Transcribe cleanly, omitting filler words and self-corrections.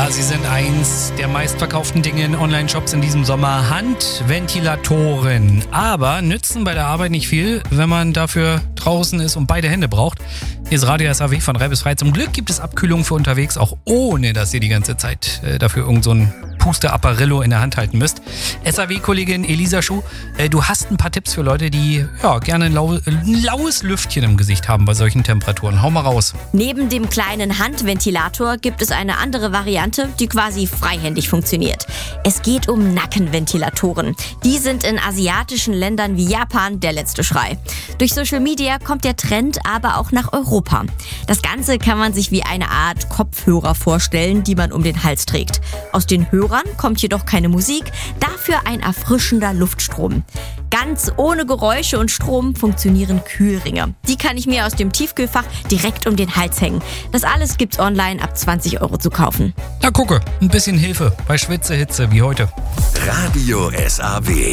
Ja, sie sind eins der meistverkauften Dinge in Online-Shops in diesem Sommer. Handventilatoren. Aber nützen bei der Arbeit nicht viel, wenn man dafür draußen ist und beide Hände braucht. Hier ist Radio SAW von 3 bis 3. Zum Glück gibt es Abkühlung für unterwegs, auch ohne, dass ihr die ganze Zeit dafür irgend so ein Puste-Apparillo in der Hand halten müsst. SAW-Kollegin Elisa Schuh, du hast ein paar Tipps für Leute, die gerne ein laues Lüftchen im Gesicht haben bei solchen Temperaturen. Hau mal raus. Neben dem kleinen Handventilator gibt es eine andere Variante, die quasi freihändig funktioniert. Es geht um Nackenventilatoren. Die sind in asiatischen Ländern wie Japan der letzte Schrei. Durch Social Media kommt der Trend aber auch nach Europa. Das Ganze kann man sich wie eine Art Kopfhörer vorstellen, die man um den Hals trägt. Aus den Hörern kommt jedoch keine Musik, dafür ein erfrischender Luftstrom. Ganz ohne Geräusche und Strom funktionieren Kühlringe. Die kann ich mir aus dem Tiefkühlfach direkt um den Hals hängen. Das alles gibt's online ab 20 € zu kaufen. Na gucke, ein bisschen Hilfe bei Schwitzehitze wie heute. Radio SAW.